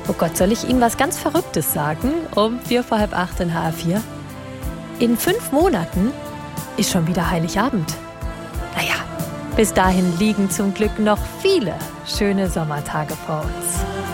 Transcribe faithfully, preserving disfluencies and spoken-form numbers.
Oh Gott, soll ich Ihnen was ganz Verrücktes sagen? Um vier vor halb acht in H R vier. In fünf Monaten ist schon wieder Heiligabend. Naja, bis dahin liegen zum Glück noch viele schöne Sommertage vor uns.